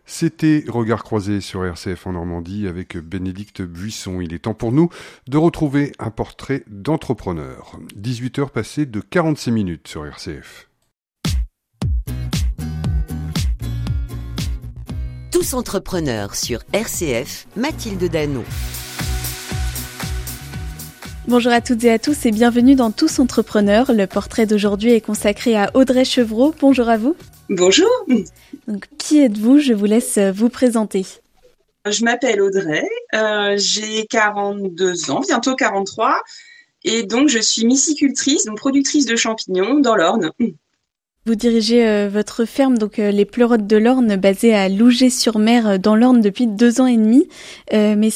C'était Regard croisé sur RCF en Normandie avec Bénédicte Buisson. Il est temps pour nous de retrouver un portrait d'entrepreneur. 18h passées de 46 minutes sur RCF. Tous entrepreneurs sur RCF, Mathilde Danon. Bonjour à toutes et à tous et bienvenue dans Tous entrepreneurs. Le portrait d'aujourd'hui est consacré à Audrey Chevreau. Bonjour à vous. Bonjour. Donc, qui êtes-vous ? Je vous laisse vous présenter. Je m'appelle Audrey, j'ai 42 ans, bientôt 43, et donc je suis mycicultrice, donc productrice de champignons dans l'Orne. Vous dirigez votre ferme, donc les Pleurotes de l'Orne, basée à Louget-sur-Mer dans l'Orne depuis 2 ans et demi. Mais